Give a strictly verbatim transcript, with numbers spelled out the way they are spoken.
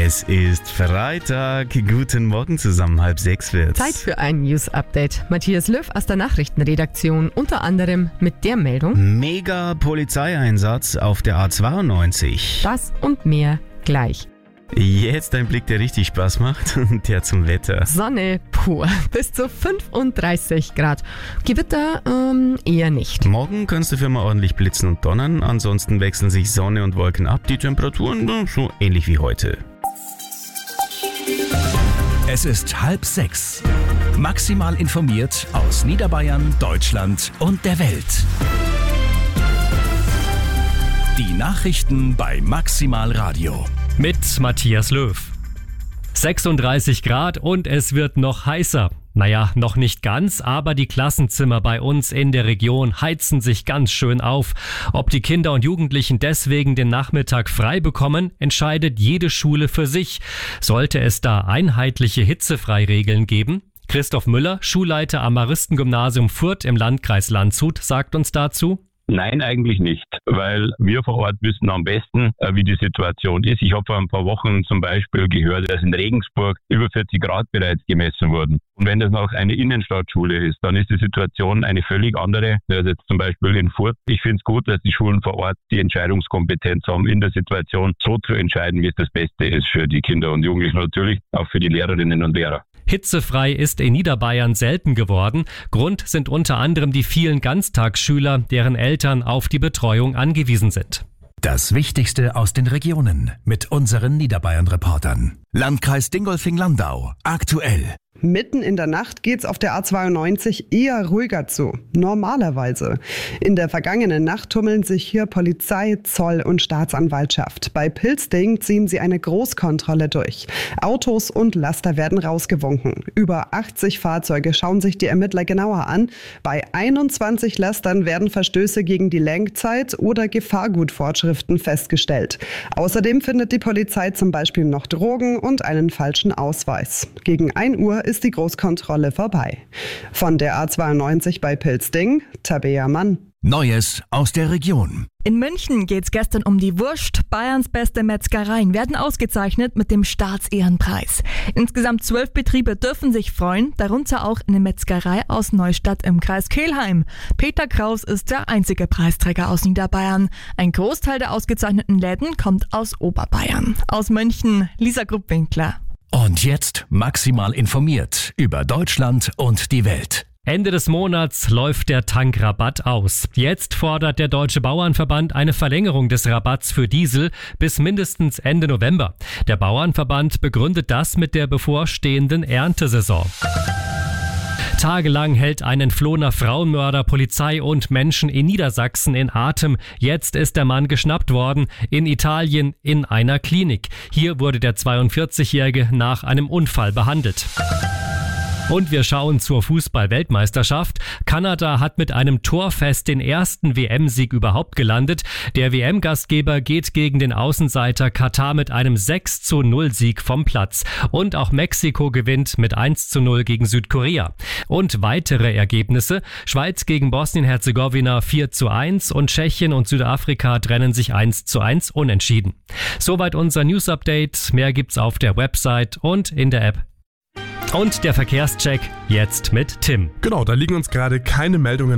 Es ist Freitag. Guten Morgen zusammen, halb sechs wird's. Zeit für ein News-Update. Matthias Löw aus der Nachrichtenredaktion, unter anderem mit der Meldung: Mega Polizeieinsatz auf der A zweiundneunzig. Das und mehr gleich. Jetzt ein Blick, der richtig Spaß macht, der zum Wetter. Sonne pur, bis zu fünfunddreißig Grad. Gewitter ähm, eher nicht. Morgen kann es dafür mal ordentlich blitzen und donnern, ansonsten wechseln sich Sonne und Wolken ab. Die Temperaturen so ähnlich wie heute. Es ist halb sechs. Maximal informiert aus Niederbayern, Deutschland und der Welt. Die Nachrichten bei Maximal Radio. Mit Matthias Löw. sechsunddreißig Grad und es wird noch heißer. Naja, noch nicht ganz, aber die Klassenzimmer bei uns in der Region heizen sich ganz schön auf. Ob die Kinder und Jugendlichen deswegen den Nachmittag frei bekommen, entscheidet jede Schule für sich. Sollte es da einheitliche Hitzefreiregeln geben? Christoph Müller, Schulleiter am Maristengymnasium Furth im Landkreis Landshut, sagt uns dazu: Nein, eigentlich nicht, weil wir vor Ort wissen am besten, wie die Situation ist. Ich habe vor ein paar Wochen zum Beispiel gehört, dass in Regensburg über vierzig Grad bereits gemessen wurden. Und wenn das noch eine Innenstadtschule ist, dann ist die Situation eine völlig andere. Also jetzt zum Beispiel in Furth. Ich finde es gut, dass die Schulen vor Ort die Entscheidungskompetenz haben, in der Situation so zu entscheiden, wie es das Beste ist für die Kinder und Jugendlichen, natürlich auch für die Lehrerinnen und Lehrer. Hitzefrei ist in Niederbayern selten geworden. Grund sind unter anderem die vielen Ganztagsschüler, deren Eltern auf die Betreuung angewiesen sind. Das Wichtigste aus den Regionen mit unseren Niederbayern-Reportern. Landkreis Dingolfing-Landau. Aktuell. Mitten in der Nacht geht's auf der A zweiundneunzig eher ruhiger zu. Normalerweise. In der vergangenen Nacht tummeln sich hier Polizei, Zoll und Staatsanwaltschaft. Bei Pilzding ziehen sie eine Großkontrolle durch. Autos und Laster werden rausgewunken. Über achtzig Fahrzeuge schauen sich die Ermittler genauer an. Bei einundzwanzig Lastern werden Verstöße gegen die Lenkzeit oder Gefahrgutvorschriften festgestellt. Außerdem findet die Polizei zum Beispiel noch Drogen und einen falschen Ausweis. Gegen ein Uhr ist die Großkontrolle vorbei. Von der A zweiundneunzig bei Pilzding, Tabea Mann. Neues aus der Region. In München geht's gestern um die Wurst. Bayerns beste Metzgereien werden ausgezeichnet mit dem Staatsehrenpreis. Insgesamt zwölf Betriebe dürfen sich freuen, darunter auch eine Metzgerei aus Neustadt im Kreis Kelheim. Peter Kraus ist der einzige Preisträger aus Niederbayern. Ein Großteil der ausgezeichneten Läden kommt aus Oberbayern. Aus München, Lisa Gruppwinkler. Und jetzt maximal informiert über Deutschland und die Welt. Ende des Monats läuft der Tankrabatt aus. Jetzt fordert der Deutsche Bauernverband eine Verlängerung des Rabatts für Diesel bis mindestens Ende November. Der Bauernverband begründet das mit der bevorstehenden Erntesaison. Tagelang hält ein entflohener Frauenmörder Polizei und Menschen in Niedersachsen in Atem. Jetzt ist der Mann geschnappt worden, in Italien in einer Klinik. Hier wurde der zweiundvierzigjährige nach einem Unfall behandelt. Und wir schauen zur Fußball-Weltmeisterschaft. Kanada hat mit einem Torfest den ersten W M-Sieg überhaupt gelandet. Der W M-Gastgeber geht gegen den Außenseiter Katar mit einem sechs zu null Sieg vom Platz. Und auch Mexiko gewinnt mit eins zu null gegen Südkorea. Und weitere Ergebnisse: Schweiz gegen Bosnien-Herzegowina vier zu eins und Tschechien und Südafrika trennen sich eins zu eins unentschieden. Soweit unser News-Update. Mehr gibt's auf der Website und in der App. Und der Verkehrscheck jetzt mit Tim. Genau, da liegen uns gerade keine Meldungen